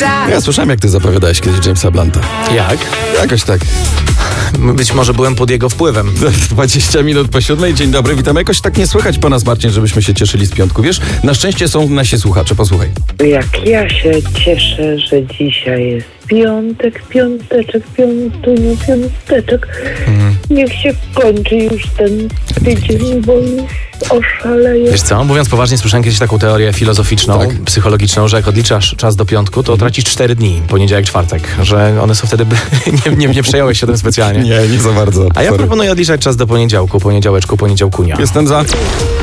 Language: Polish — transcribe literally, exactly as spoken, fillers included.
Ja słyszałem, jak ty zapowiadałeś kiedyś Jamesa Blunta. Jak? Jakoś tak. Być może byłem pod jego wpływem. dwadzieścia minut po siódmej. Dzień dobry, witamy. Jakoś tak nie słychać po nas, Marcin, żebyśmy się cieszyli z piątku. Wiesz, na szczęście są nasi słuchacze. Posłuchaj. Jak ja się cieszę, że dzisiaj jest piątek, piąteczek, piątuniu, piąteczek. Mhm. Niech się kończy już ten tydzień, bo już oszaleję. Wiesz co, mówiąc poważnie, słyszałem kiedyś taką teorię filozoficzną, tak. psychologiczną, że jak odliczasz czas do piątku, to tracisz cztery dni, poniedziałek, czwartek, że one są wtedy... nie, nie, nie przejąłeś się tym specjalnie. Nie, nie za bardzo. A ja Sorry. proponuję odliczać czas do poniedziałku, poniedziałeczku, poniedziałkunia. Jestem za.